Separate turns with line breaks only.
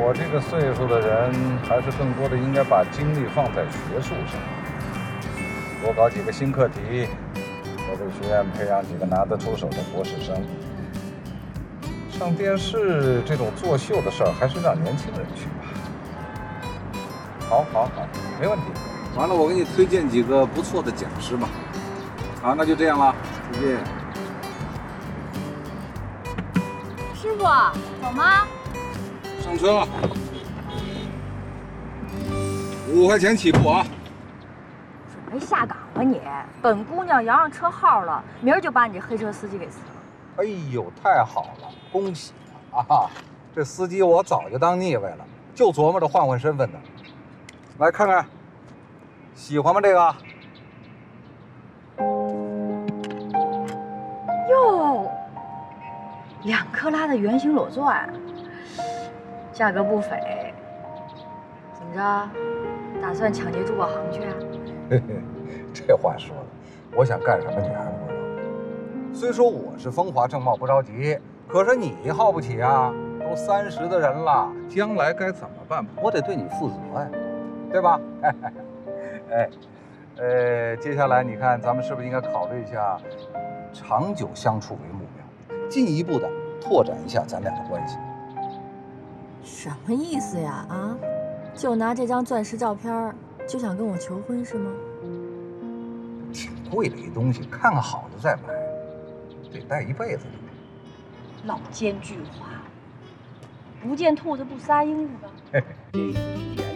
我这个岁数的人，还是更多的应该把精力放在学术上，多搞几个新课题，多给学院培养几个拿得出手的博士生。上电视这种作秀的事儿，还是让年轻人去吧。好，没问题。完了，我给你推荐几个不错的讲师嘛。好，那就这样了，再见。
师傅，走吗？
上车，5块钱起步啊！
准备下岗了你？本姑娘摇上车号了，明儿就把你这黑车司机给辞了。
哎呦，太好了，恭喜啊！这司机我早就当腻歪了，就琢磨着换换身份呢。来看看，喜欢吗？这个？
哟，2克拉的圆形裸钻，价格不菲。怎么着？打算抢劫珠宝行去啊？
嘿嘿，这话说的，我想干什么你还不知道。虽说我是风华正茂不着急，可是你耗不起啊，都30的人了，将来该怎么办？我得对你负责呀，对吧？接下来你看咱们是不是应该考虑一下，长久相处为目标，进一步的拓展一下咱俩的关系？
什么意思呀？啊，就拿这张钻石照片就想跟我求婚是吗？
挺贵的一东西，看看好的再买，得戴一辈子。
老奸巨猾，不见兔子不撒鹰是吧？
嘿嘿。